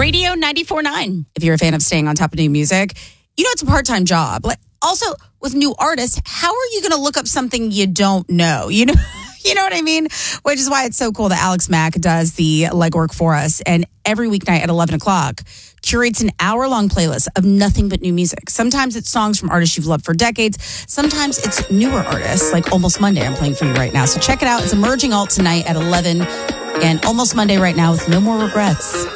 Radio 94.9. If you're a fan of staying on top of new music, it's a part-time job. Also, with new artists, how are you going to look up something you don't know? You know what I mean? Which is why it's so cool that Alex Mack does the legwork for us. And every weeknight at 11 o'clock, curates an hour-long playlist of nothing but new music. Sometimes it's songs from artists you've loved for decades. Sometimes it's newer artists, like Almost Monday I'm playing for you right now. So check it out. It's Emerging Alt tonight at 11. Again, Almost Monday right now with No More Regrets.